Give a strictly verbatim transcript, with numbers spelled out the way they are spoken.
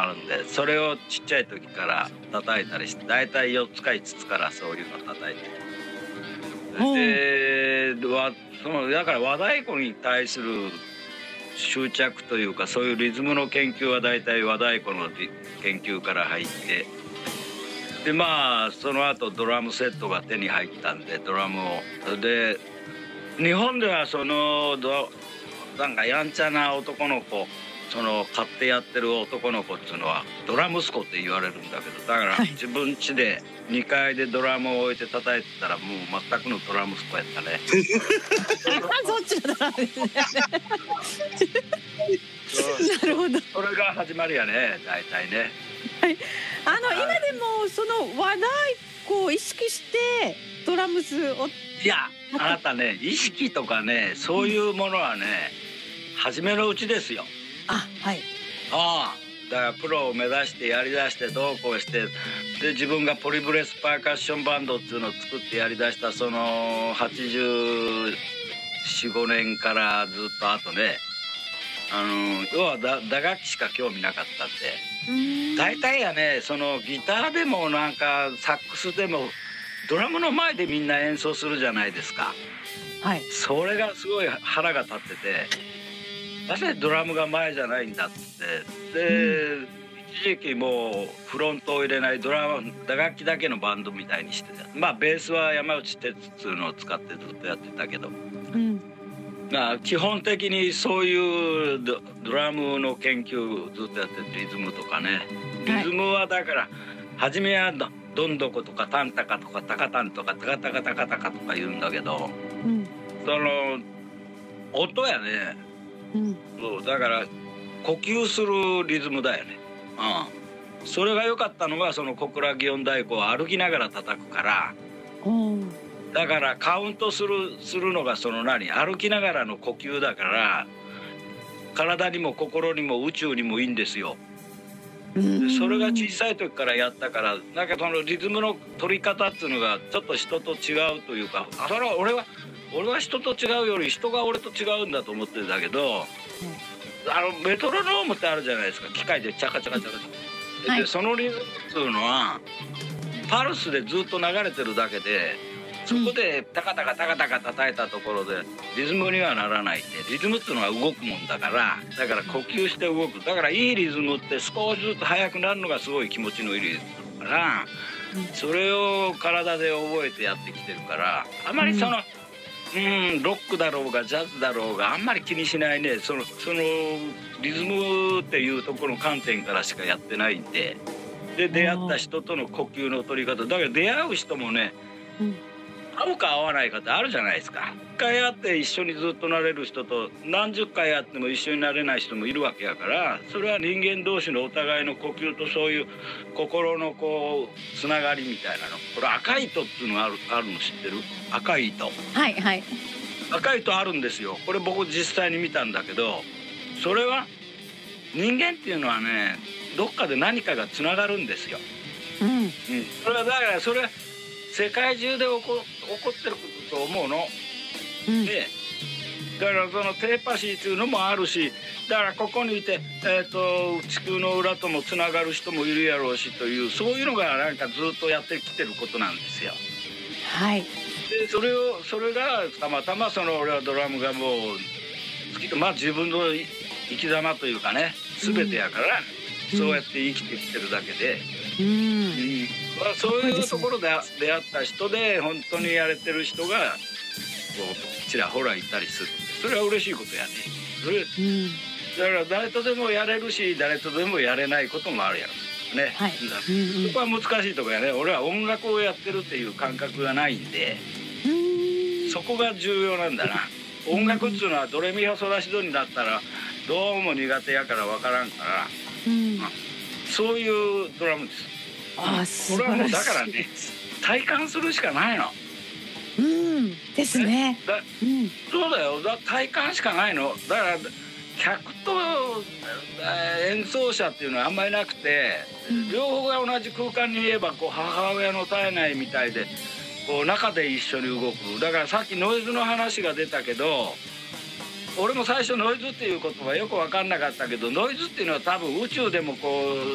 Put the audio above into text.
あるんで、それをちっちゃい時から叩いたりして、だいたいよっつかいつつからそういうの叩いてて、でわそのだから和太鼓に対する執着というか、そういうリズムの研究はだいたい和太鼓の研究から入って、でまあその後ドラムセットが手に入ったんで、ドラムをで日本ではそのどなんかやんちゃな男の子、その買ってやってる男の子っていうのはドラムスコって言われるんだけど、だから自分家でにかいでドラムを置いて叩いてたらもう全くのドラムスコやったね。 そっちのドラムですね。なるほど。 それが始まりやね、大体ね。 はい。あの今でもその和太鼓を意識してドラムスを。 いや、あなたね、意識とかね、そういうものはね、初めのうちですよ。 あ、はい。 ああ、だからプロを目指してやりだしてどうこうして、で自分がポリブレスパーカッションバンドっていうのを作ってやりだしたそのはちじゅうよん、ごねんからずっとあとね、あの要はだ打楽器しか興味なかったんで、大体やね、そのギターでもなんかサックスでもドラムの前でみんな演奏するじゃないですか。 はい。 それがすごい腹が立ってて。なぜドラムが前じゃないんだって。で、うん、一時期もうフロントを入れないドラム打楽器だけのバンドみたいにしてた。まあベースは山内哲っていうのを使ってずっとやってたけど、うん、まあ基本的にそういうド、ドラムの研究をずっとやってリズムとかね。リズムはだから初めはどんどことかタンタカとかタカタンとかタカタカタカタカとか言うんだけど、うん、その音やね。うん、そうだから呼吸するリズムだよね。うん、それが良かったのがその小倉祇園太鼓を歩きながら叩くから、うん、だからカウントするするのがその何歩きながらの呼吸だから、体にも心にも宇宙にもいいんですよ。でそれが小さい時からやったから、なんかそのリズムの取り方っていうのがちょっと人と違うというか、それは俺は俺は人と違うより人が俺と違うんだと思ってるんだけど、うん、あのメトロノームってあるじゃないですか、機械でチャカチャカチャカチャカ、はい、でそのリズムっていうのはパルスでずっと流れてるだけで、そこでタカタカタカタカ叩いたところでリズムにはならないんで、リズムっていうのは動くもんだから、だから呼吸して動く。だからいいリズムって少しずつ速くなるのがすごい気持ちのいいリズムだから、それを体で覚えてやってきてるから、あまりその、うん、ロックだろうがジャズだろうがあんまり気にしないね。そのそのリズムっていうところの観点からしかやってないんで、で出会った人との呼吸の取り方だけど、出会う人もね、うん、合うか合わないかってあるじゃないですか。一回会って一緒にずっとなれる人と、何十回会っても一緒になれない人もいるわけやから、それは人間同士のお互いの呼吸とそういう心のこうつながりみたいなの。これ赤い糸っていうのがあるあるの知ってる？赤い糸。 はいはい。 赤い糸あるんですよ。これ僕実際に見たんだけど、それは人間っていうのはね、どっかで何かがつながるんですよ。うん。うん、それはだからそれは世界中で起こ起こってることと思うの。うん、でだからそのテレパシーっていうのもあるし、だからここにいて、えー、と地球の裏ともつながる人もいるやろうしという、そういうのがなんかずっとやってきてることなんですよ。 はい。 でそれをそれがたまたまその俺はドラムがもう好きと、まあ自分の生き様というかね、全てやから、うん、そうやって生きてきてるだけで。うん、うん、まあ、そういうところで出会った人で本当にやれてる人がこうちらほらいたりする。それは嬉しいことやね。それ、うん、だから誰とでもやれるし、誰とでもやれないこともあるやろね。はい、うんうん、そこは難しいところやね。俺は音楽をやってるっていう感覚がないんで、うん、そこが重要なんだな。音楽っていうのはドレミファソラシドになったらどうも苦手やから分からんから、うん、そういうドラムです。 ああ、 これはもうだからね、体感するしかないの。 うんですね。 だ、うん、そうだよ。だ体感しかないの。だから客と演奏者っていうのはあんまりなくて、うん、両方が同じ空間にいればこう母親の体内みたいでこう中で一緒に動く。だからさっきノイズの話が出たけど、俺も最初ノイズっていう言葉よく分かんなかったけど、ノイズっていうのは多分宇宙でもこう